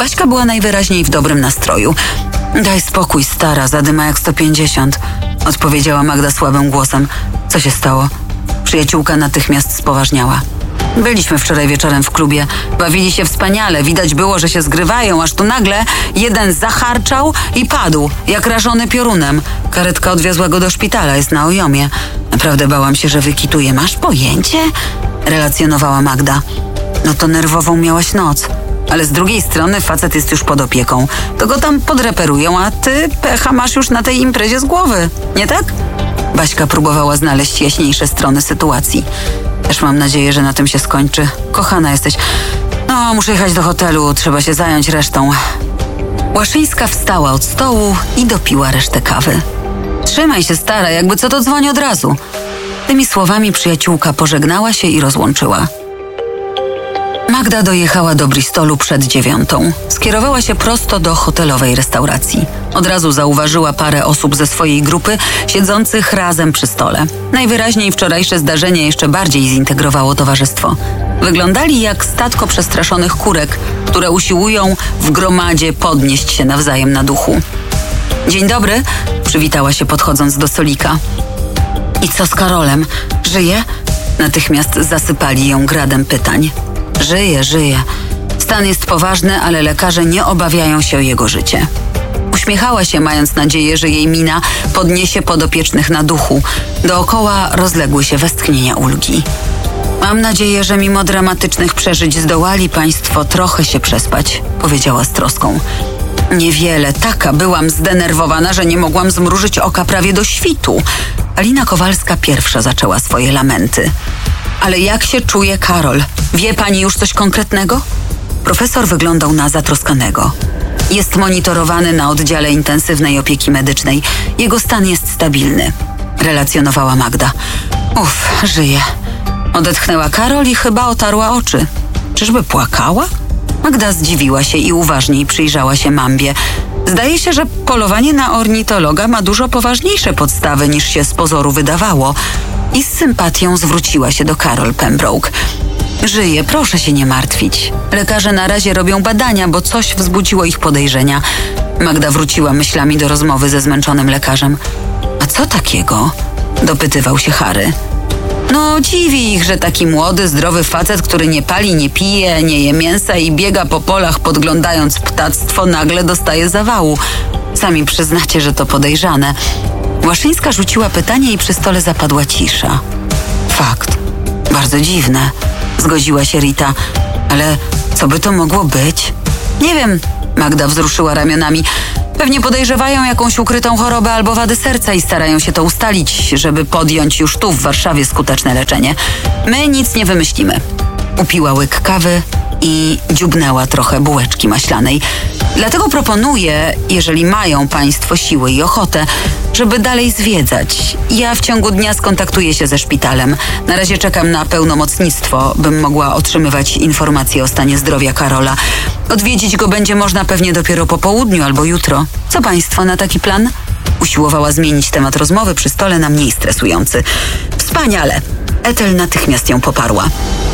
Baśka była najwyraźniej w dobrym nastroju. Daj spokój, stara, zadyma jak 150, odpowiedziała Magda słabym głosem. Co się stało? Przyjaciółka natychmiast spoważniała. Byliśmy wczoraj wieczorem w klubie. Bawili się wspaniale. Widać było, że się zgrywają, aż tu nagle jeden zacharczał i padł, jak rażony piorunem. Karetka odwiozła go do szpitala, jest na ojomie. Naprawdę bałam się, że wykituje. Masz pojęcie? Relacjonowała Magda. No to nerwową miałaś noc. Ale z drugiej strony facet jest już pod opieką. To go tam podreperują, a ty pecha masz już na tej imprezie z głowy. Nie tak? Baśka próbowała znaleźć jaśniejsze strony sytuacji. Też mam nadzieję, że na tym się skończy. Kochana jesteś. No, muszę jechać do hotelu, trzeba się zająć resztą. Łaszyńska wstała od stołu i dopiła resztę kawy. Trzymaj się, stara, jakby co to dzwoni od razu. Tymi słowami przyjaciółka pożegnała się i rozłączyła. Magda dojechała do Bristolu przed 9:00. Skierowała się prosto do hotelowej restauracji. Od razu zauważyła parę osób ze swojej grupy siedzących razem przy stole. Najwyraźniej wczorajsze zdarzenie jeszcze bardziej zintegrowało towarzystwo. Wyglądali jak statko przestraszonych kurek, które usiłują w gromadzie podnieść się nawzajem na duchu. Dzień dobry, przywitała się podchodząc do stolika. I co z Karolem? Żyje? Natychmiast zasypali ją gradem pytań. Żyje. Stan jest poważny, ale lekarze nie obawiają się o jego życie. Uśmiechała się, mając nadzieję, że jej mina podniesie podopiecznych na duchu. Dookoła rozległy się westchnienia ulgi. Mam nadzieję, że mimo dramatycznych przeżyć zdołali państwo trochę się przespać, powiedziała z troską. Niewiele, taka byłam zdenerwowana, że nie mogłam zmrużyć oka prawie do świtu. Alina Kowalska pierwsza zaczęła swoje lamenty. Ale jak się czuje Karol? Wie pani już coś konkretnego? Profesor wyglądał na zatroskanego. Jest monitorowany na oddziale intensywnej opieki medycznej. Jego stan jest stabilny, relacjonowała Magda. Żyje. Odetchnęła Karol i chyba otarła oczy. Czyżby płakała? Magda zdziwiła się i uważniej przyjrzała się Mambie. Zdaje się, że polowanie na ornitologa ma dużo poważniejsze podstawy niż się z pozoru wydawało. I z sympatią zwróciła się do Carol Pembroke. Żyje, proszę się nie martwić. Lekarze na razie robią badania, bo coś wzbudziło ich podejrzenia. Magda wróciła myślami do rozmowy ze zmęczonym lekarzem. A co takiego? Dopytywał się Harry. No, dziwi ich, że taki młody, zdrowy facet, który nie pali, nie pije, nie je mięsa i biega po polach podglądając ptactwo, nagle dostaje zawału. Sami przyznacie, że to podejrzane. Łaszyńska rzuciła pytanie i przy stole zapadła cisza. Fakt. Bardzo dziwne. Zgodziła się Rita. Ale co by to mogło być? Nie wiem. Magda wzruszyła ramionami. Pewnie podejrzewają jakąś ukrytą chorobę albo wady serca i starają się to ustalić, żeby podjąć już tu w Warszawie skuteczne leczenie. My nic nie wymyślimy. Upiła łyk kawy i dziubnęła trochę bułeczki maślanej. Dlatego proponuję, jeżeli mają państwo siły i ochotę, żeby dalej zwiedzać. Ja w ciągu dnia skontaktuję się ze szpitalem. Na razie czekam na pełnomocnictwo, bym mogła otrzymywać informacje o stanie zdrowia Karola. Odwiedzić go będzie można pewnie dopiero po południu albo jutro. Co państwo na taki plan? Usiłowała zmienić temat rozmowy przy stole na mniej stresujący. Wspaniale! Ethel natychmiast ją poparła.